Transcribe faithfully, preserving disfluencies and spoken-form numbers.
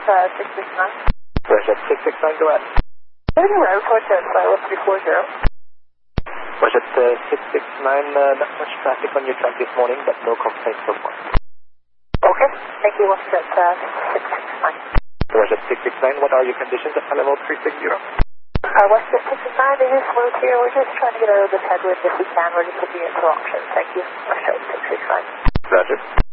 uh, six six nine. Roger, six six nine, go ahead. Anyway, report that uh, one three four zero. Roger, uh, six six nine, uh, not much traffic on your track this morning, but no complaints so far. Okay, thank you, what's that uh, six six nine. Roger, six six nine, what are your conditions at level three six zero? Uh, what's that six six nine, it is smooth here, we're just trying to get out of this headwind if we can, we're just looking into options, thank you. Roger, six six nine. Roger.